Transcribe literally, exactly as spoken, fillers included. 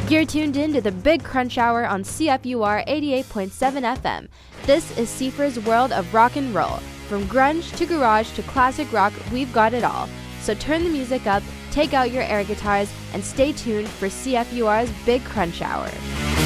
You're tuned in to the Big Crunch Hour on C F U R eighty-eight point seven F M. This is Seifer's world of rock and roll. From grunge to garage to classic rock, we've got it all. So turn the music up, take out your air guitars, and stay tuned for C F U R's Big Crunch Hour.